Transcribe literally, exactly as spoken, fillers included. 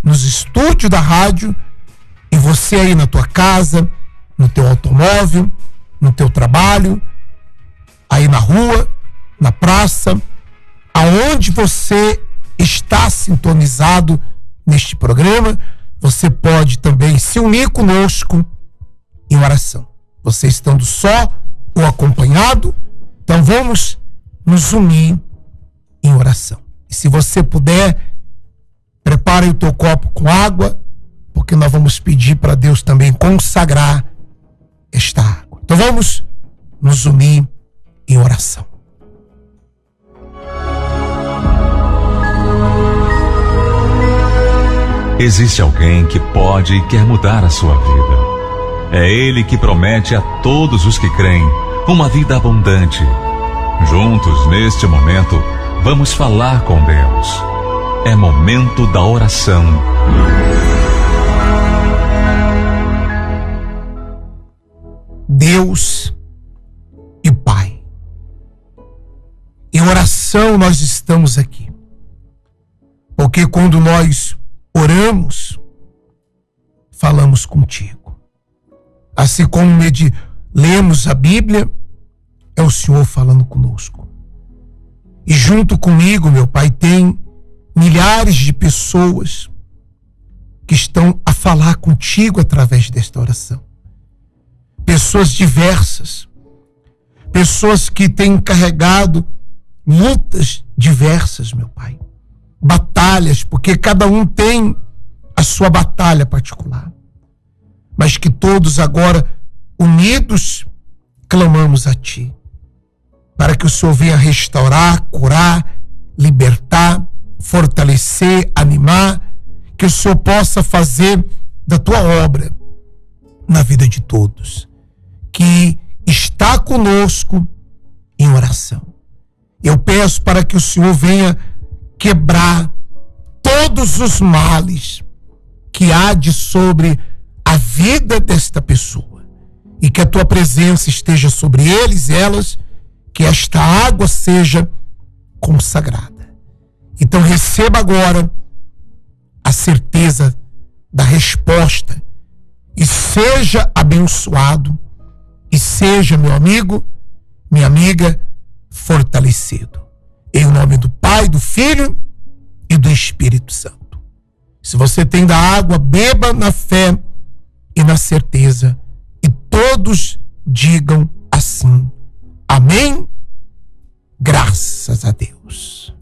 nos estúdios da rádio, e você aí na tua casa, no teu automóvel, no teu trabalho, aí na rua, na praça, aonde você está sintonizado neste programa, você pode também se unir conosco em oração. Você estando só ou acompanhado, então vamos nos unir em oração. E se você puder, prepare o teu copo com água, porque nós vamos pedir para Deus também consagrar esta água. Então vamos nos unir em oração. Existe alguém que pode e quer mudar a sua vida. É Ele que promete a todos os que creem uma vida abundante. Juntos, neste momento, vamos falar com Deus. É momento da oração. Deus e Pai, em oração nós estamos aqui, porque quando nós oramos, falamos contigo. Assim como medi- lemos a Bíblia, é o Senhor falando conosco. E junto comigo, meu Pai, tem milhares de pessoas que estão a falar contigo através desta oração. Pessoas diversas, pessoas que têm carregado lutas diversas, meu Pai. Batalhas, porque cada um tem a sua batalha particular. Mas que todos agora, unidos, clamamos a Ti, para que o Senhor venha restaurar, curar, libertar, fortalecer, animar, que o Senhor possa fazer da Tua obra na vida de todos, que está conosco em oração. Eu peço para que o Senhor venha quebrar todos os males que há de sobre a vida desta pessoa, e que a Tua presença esteja sobre eles e elas, que esta água seja consagrada. Então receba agora a certeza da resposta e seja abençoado, e seja, meu amigo, minha amiga, fortalecido. Em nome do Pai, do Filho e do Espírito Santo. Se você tem da água, beba na fé e na certeza, e todos digam assim: amém, graças a Deus.